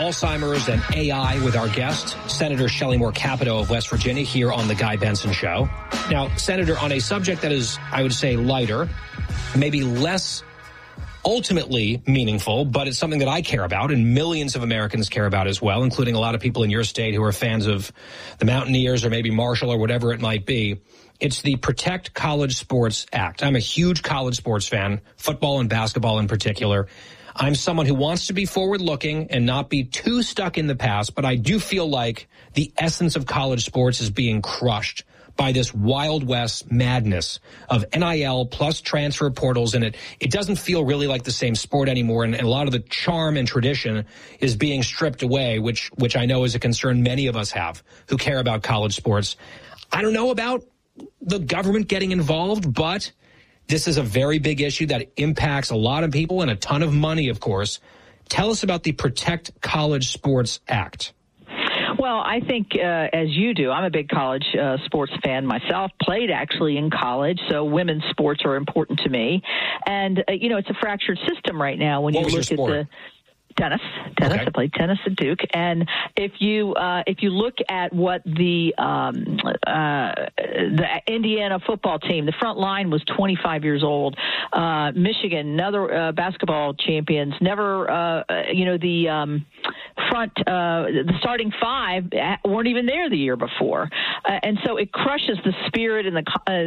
Alzheimer's and AI with our guest, Senator Shelley Moore Capito of West Virginia, here on The Guy Benson Show. Now, Senator, on a subject that is, I would say, lighter, maybe less ultimately meaningful, but it's something that I care about and millions of Americans care about as well, including a lot of people in your state who are fans of the Mountaineers or maybe Marshall or whatever it might be. It's the Protect College Sports Act. I'm a huge college sports fan, football and basketball in particular. I'm someone who wants to be forward-looking and not be too stuck in the past, but I do feel like the essence of college sports is being crushed by this Wild West madness of NIL plus transfer portals, and it doesn't feel really like the same sport anymore, and a lot of the charm and tradition is being stripped away, which I know is a concern many of us have who care about college sports. I don't know about the government getting involved, but this is a very big issue that impacts a lot of people and a ton of money, of course. Tell us about the Protect College Sports Act. Well, I think, as you do, I'm a big college sports fan myself, played actually in college, so women's sports are important to me. And, it's a fractured system right now when you look at the tennis. Okay. I played tennis at Duke, and if you look at what the Indiana football team, the front line was 25 years old. Michigan, another basketball champions, never the starting five weren't even there the year before, and so it crushes the spirit and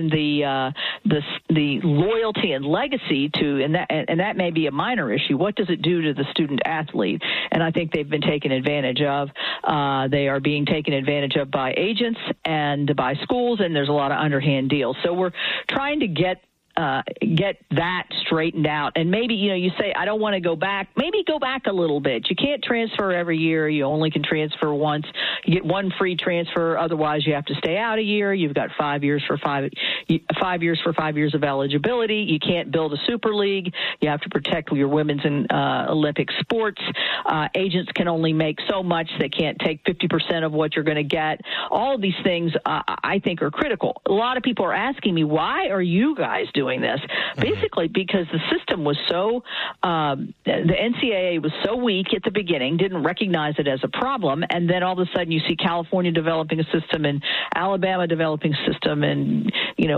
the loyalty and legacy to, and that may be a minor issue. What does it do to the student athlete? And I think they've been taken advantage of. They are being taken advantage of by agents and by schools, and there's a lot of underhand deals. So we're trying to get that straightened out. And maybe, you say, I don't want to go back. Maybe go back a little bit. You can't transfer every year. You only can transfer once. You get one free transfer. Otherwise, you have to stay out a year. You've got 5 years for 5 years of eligibility. You can't build a super league. You have to protect your women's and Olympic sports. Agents can only make so much. They can't take 50% of what you're going to get. All of these things, I think, are critical. A lot of people are asking me, why are you guys doing this? Basically because the system was so, the NCAA was so weak at the beginning, didn't recognize it as a problem, and then all of a sudden you see California developing a system and Alabama developing a system and,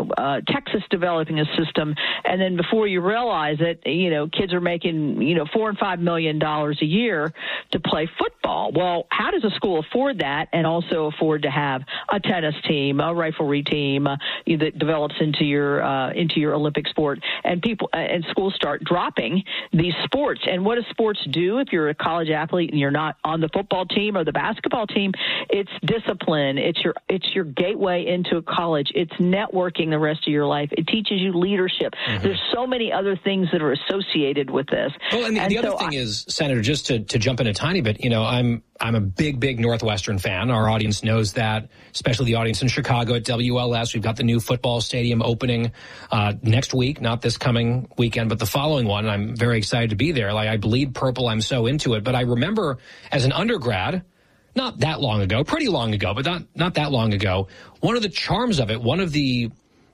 Texas developing a system, and then before you realize it, kids are making, $4 and $5 million a year to play football. Well, how does a school afford that and also afford to have a tennis team, a riflery team that develops into your Olympic sport, and people and schools start dropping these sports? And what do sports do if you're a college athlete and you're not on the football team or the basketball team? It's discipline. It's your gateway into a college. It's networking the rest of your life. It teaches you leadership. Mm-hmm. There's so many other things that are associated with this. Well, and the other thing is, Senator, just to jump in a tiny bit, I'm a big Northwestern fan. Our audience knows that, especially the audience in Chicago at WLS. We've got the new football stadium opening next week, not this coming weekend, but the following one. I'm very excited to be there. Like, I bleed purple. I'm so into it. But I remember as an undergrad, not that long ago, pretty long ago, but not that long ago, one of the charms of it, one of the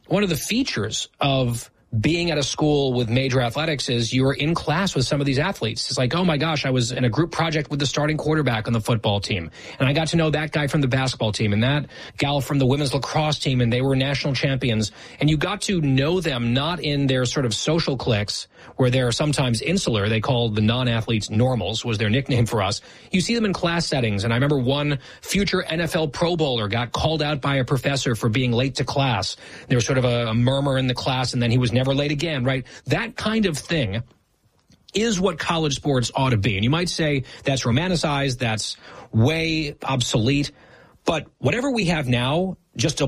features of being at a school with major athletics is you were in class with some of these athletes. It's like, oh my gosh, I was in a group project with the starting quarterback on the football team, and I got to know that guy from the basketball team and that gal from the women's lacrosse team, and they were national champions. And you got to know them not in their sort of social cliques where they're sometimes insular. They call the non-athletes normals, was their nickname for us. You see them in class settings. And I remember one future NFL Pro Bowler got called out by a professor for being late to class. There was sort of a murmur in the class, and then he was never late again, right? That kind of thing is what college sports ought to be. And you might say that's romanticized, that's way obsolete. But whatever we have now, just